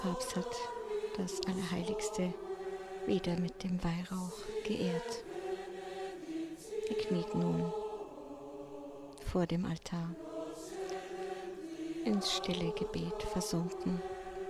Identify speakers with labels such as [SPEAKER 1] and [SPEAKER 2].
[SPEAKER 1] Papst hat das Allerheiligste wieder mit dem Weihrauch geehrt. Er kniet nun vor dem Altar, ins stille Gebet versunken.